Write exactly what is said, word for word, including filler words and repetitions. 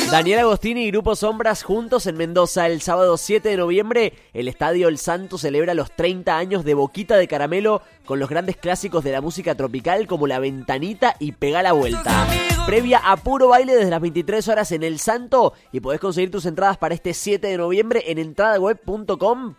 Daniel Agostini y Grupo Sombras juntos en Mendoza el sábado siete de noviembre. El Estadio El Santo celebra los treinta años de Boquita de Caramelo con los grandes clásicos de la música tropical como La Ventanita y Pegá la Vuelta. Previa a puro baile desde las veintitrés horas en El Santo y podés conseguir tus entradas para este siete de noviembre en entradaweb punto com.